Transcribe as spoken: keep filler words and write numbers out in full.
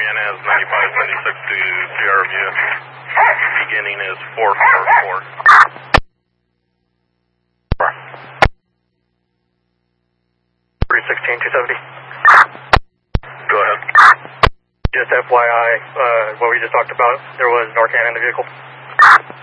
Indiana has ninety-five seventy-six to Sierra View. Beginning is four four four. three sixteen, two seventy. Go ahead. Just F Y I, uh, what we just talked about, there was Narcan in the vehicle.